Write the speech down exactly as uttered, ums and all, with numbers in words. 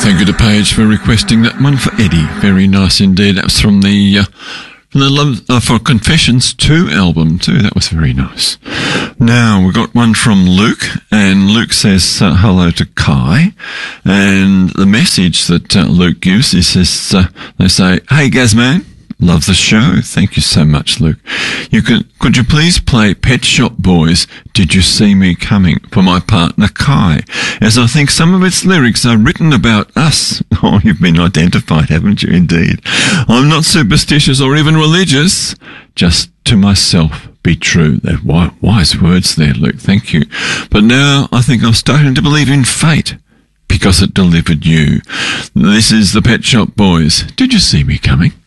Thank you to Paige for requesting that one for Eddie. Very nice indeed. That was from the uh, from the Love uh, for Confessions two album too. That was very nice. Now we've got one from Luke, and Luke says uh, hello to Kai, and the message that uh, Luke gives is this, uh, they say, "Hey Gazman, love the show." Thank you so much, Luke. You could could you please play Pet Shop Boys, Did You See Me Coming, for my partner Kai, as I think some of its lyrics are written about us. Oh, you've been identified, haven't you? Indeed. I'm not superstitious or even religious, just to myself be true. They're wise words there, Luke. Thank you. But now I think I'm starting to believe in fate, because it delivered you. This is the Pet Shop Boys, Did You See Me Coming?